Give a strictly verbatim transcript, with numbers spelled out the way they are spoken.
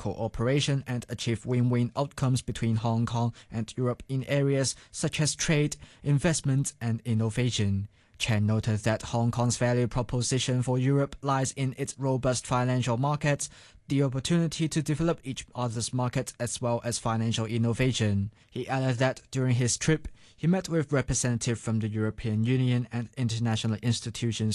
cooperation and achieve win-win outcomes between Hong Kong and Europe in areas such as trade, investment, and innovation. Chen noted that Hong Kong's value proposition for Europe lies in its robust financial markets, the opportunity to develop each other's markets as well as financial innovation. He added that during his trip, he met with representatives from the European Union and international institutions